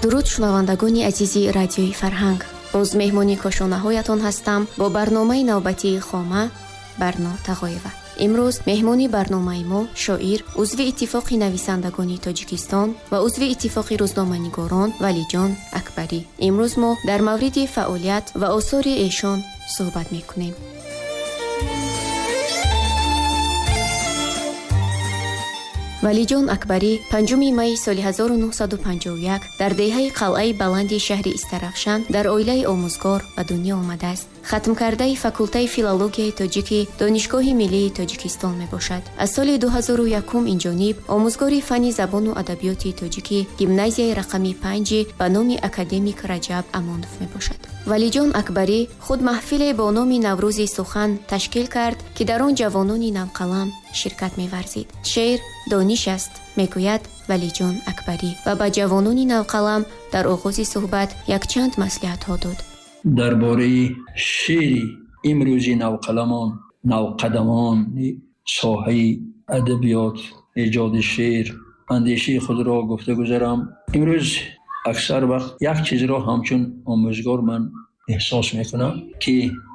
дуруд шунавандагони азизи радиои Фарҳанг. боз меҳмони кошонаҳоятон ҳастам бо барномаи навбатии Хома Барно Тағоева. имрӯз меҳмони барномаи мо шоир, узви иттифоқи нависандагони Тоҷикистон ва узви иттифоқи рӯзноманигорон Валиҷон Акбарӣ. имрӯз мо дар мавриди фаъолият ва осори эшон суҳбат мекунем. Валиҷон Акбарӣ 5 майи соли 1951 дар деҳаи қалъаи баланди шаҳри Истарахшан дар оилаи омӯзгор ба дунё омадааст. хатмкардаи факултаи филологияи тоҷикӣ донишгоҳи миллии Тоҷикистон мебошад. аз соли 2001 инҷониб омӯзгори фанни забону адабиёти тоҷикӣ гимназияи рақами 5 ба номи академик Раҷаб Амонов мебошад. Валиҷон Акбарӣ худ маҳфиле бо номи Наврӯзи сухан ташкил кард ки дар он ҷавонони навқалам ширкат меварзид. шеър дониш аст, мегӯяд Валиҷон Акбарӣ ва ба ҷавонони навқалам дар оғози суҳбат якчанд маслиҳатҳо дод. дар бораи шеъри имрӯзи навқаламон, навқадамон соҳаи адабиёт, эҷоди шеър андешаи худро гуфта гузарам. имрӯз аксар вақт як чизро ҳамчун омӯзгор ман эҳсос мекунам ки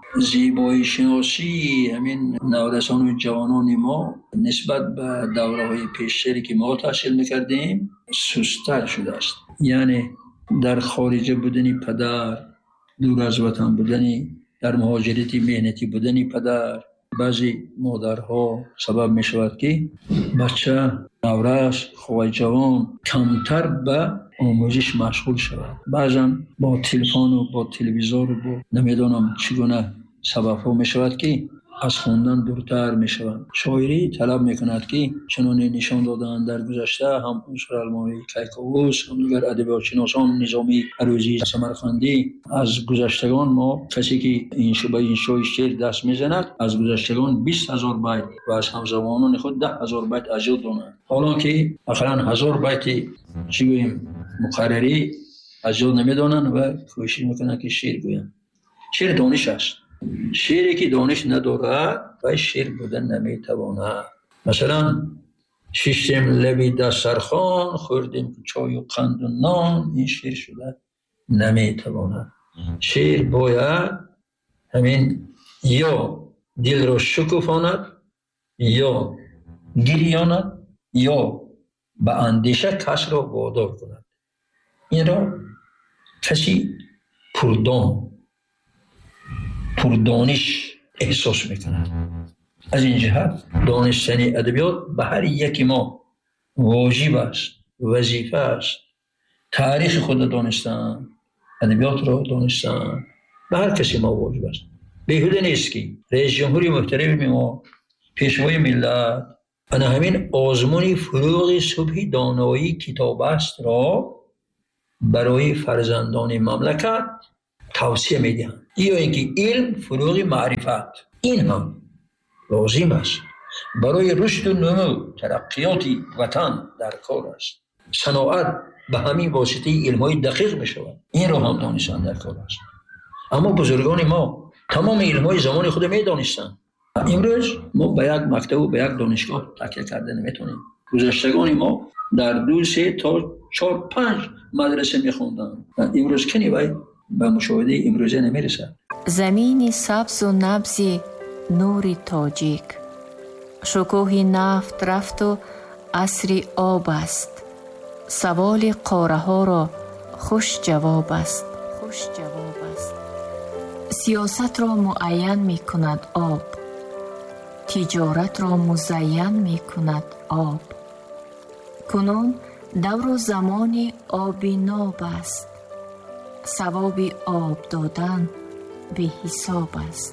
зебоишиносии ҳамин наврасону ҷавонони мо нисбат ба давраҳои пештаре ки мо таҳсил мекардем сусттар шудааст. яъне дар хориҷа будани падар, дур аз ватан будани, дар муҳоҷирати меҳнатӣ будани падар баъзе модарҳо сабаб мешавад ки бача, наврас, хоҳаҷавон камтар ба омӯзиш машғул шавад. баъзан бо телефону бо телевизору бо намедонам чӣ гуна сабабҳо мешавад ки аз хондан дуртар мешаванд. шоирӣ талаб мекунад ки чуноне нишон доданд дар гузашта ҳам Унсур Алмони Кайковус, ҳам дигар адабиётшиносон, Низоми Арӯзӣ Самарқандӣ аз гузаштагон мо касе ки ба иншои шеър даст мезанад аз гузаштагон 20,000 байт ва аз ҳамзамонони худ 10,000 байт аз ёд донад. ҳоло ки ақаллан 1000 байти чӣ гӯем муқаррарӣ аз ёд намедонанд ва кӯшиш мекунанд ки шеър гӯянд. шеър дониш аст. шеъре ки дониш надорад вай шеър будан наметавонад. масалан шиштем лаби дастархон, хӯрдем чою қанду нон, ин шеър шуда наметавонад. шеър бояд ҳамин ё дилро шукуфонад, ё гирёнад, ё ба андеша касро водор кунад. инро каси пурдониш эҳсос мекунад. аз ин ҷиҳат донистани адабиёт ба ҳар яки мо воҷиб аст, вазифа аст. таърихи худро донистан, адабиётро донистан ба ҳар каси мо воҷиб аст. беҳуда нест ки раис ҷумҳури муҳтарами мо, пешвои миллат ана ҳамин озмуни фурӯғи субҳи доноии китобастро барои фарзандони мамлакат тавсия медиҳанд. ё ин ки илм фурӯғи маърифат, ин ҳам лозим аст. барои рушду нумӯ тараққиёти ватан дар кор аст. саноат ба ҳамин воситаи илмҳои дақиқ мешавад. инро ҳам донистан дар кор аст. аммо бузургони мо тамоми илмҳои замони худро медонистанд. имрӯз мо ба як мактабу ба як донишгоҳ такя карда наметонем. гузаштагони мо дар 2-3 то 4-5 мадраса мехонданд. имрӯз кани вай ба мушоҳидаи имрӯза намерасад. замини сабзу набзи нури тоҷик, шукӯҳи нафт рафту асри об аст. саволи қораҳоро хуш ҷавоб аст. сиёсатро муайян мекунад об, тиҷоратро музайян мекунад об. кунун давру замони оби ноб аст. савоби об додан беҳисоб аст.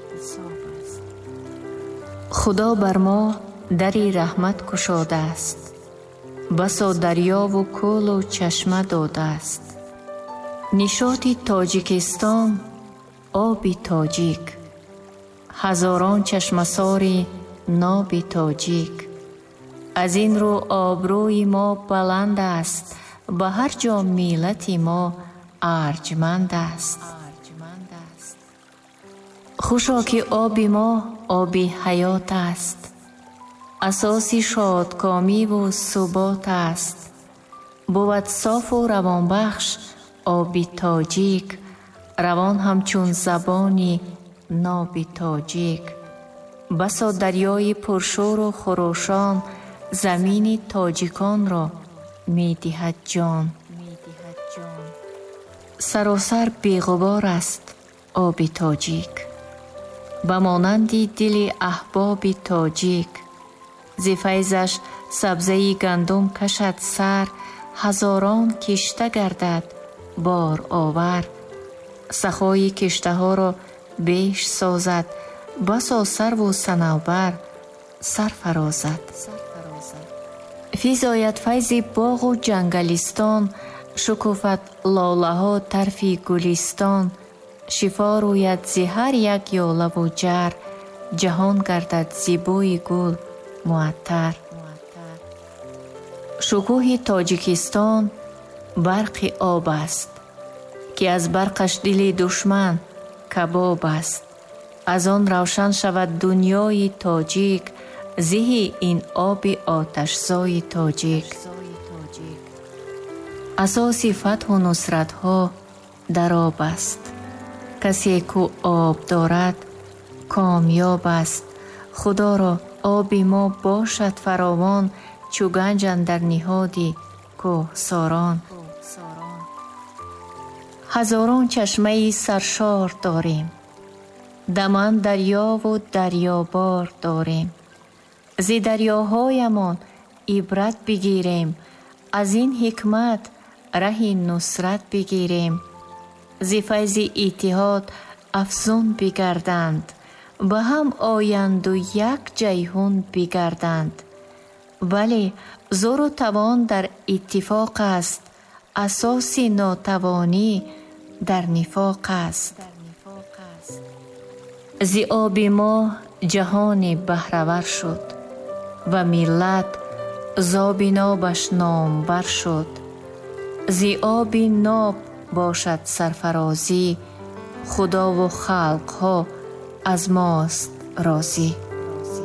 худо бар мо дари раҳмат кушодааст. басо дарёву кӯлу чашма додааст. нишоти тоҷикистон оби тоҷик, ҳазорон чашмасори ноби тоҷик. аз ин рӯ обрӯи мо баланд аст, ба ҳар ҷо миллати мо арҷманд аст. хушо ки оби мо оби ҳаёт аст, асоси шодкомиву субот аст. بود صاف و روانبخش آبی تاجیک، روان همچون زبانی نابی تاجیک. بسا دریای پرشور و خروشان، زمین تاجیکان را می دهد جان. سراسر بیغبار است آبی تاجیک، به مانندی دل احباب تاجیک. ز فیضش سبزه گندم کشد سر، هزاران کشته گردد بار آور. سخای کشته ها را بیش سازد، بسا سرو و صنوبر سرفرازد. فیضاید فیض باغ و جنگلستان، شکوفت لاله ها طرفی گلستان. شفا روید ز هر یک یاله و جر، جهان گردد ز بوی گل معطر. شکوه تاجیکستان برق آب است، که از برقش دل دشمن کباب است. از آن روشن شود دنیای تاجیک، زهی این آب آتشزای تاجیک. اساس فتح و نصرت ها در آب است، کسی کو آب دارد کامیاب است. خدا را آب ما باشد فراوان، چو گنج اندر نهادی کوهساران. هزاران چشمه سرشار داریم، دمان دریا و دریابار داریم. ز دریاهایمان عبرت بگیریم، از این حکمت ره نصرت بگیریم. ز فیض اتحاد افزون بگردند، به هم آیند و یک جیهون بگردند. ولی زور و توان در اتفاق است، اساس ناتوانی در نفاق است. ز آب ما جهان بهره‌ور شد، و ملت ز آب نابش نامور شد. ز آب ناب باشد سرفرازی، خدا و خلق ها از ماست راضی.